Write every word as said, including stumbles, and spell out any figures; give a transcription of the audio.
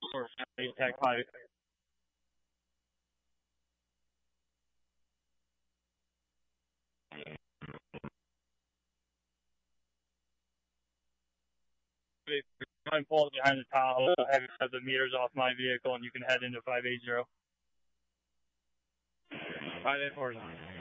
or Tech five. I'm pulling behind the Tahoe. I have the meters off my vehicle, and you can head into five eighty. five eight four.